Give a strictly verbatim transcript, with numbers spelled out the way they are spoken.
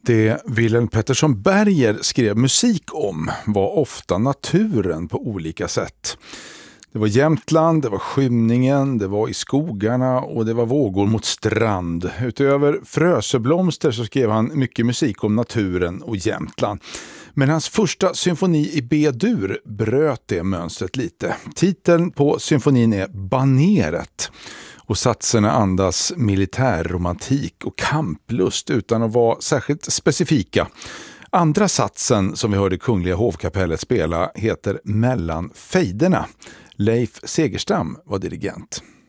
Det Wilhelm Pettersson Berger skrev musik om var ofta naturen på olika sätt. Det var Jämtland, det var skymningen, det var i skogarna och det var vågor mot strand. Utöver Fröseblomster så skrev han mycket musik om naturen och Jämtland. Men hans första symfoni i B-dur bröt det mönstret lite. Titeln på symfonin är Baneret. Och satserna andas militärromantik och kamplust utan att vara särskilt specifika. Andra satsen som vi hörde Kungliga hovkapellet spela heter Mellan fejderna. Leif Segerstam var dirigent.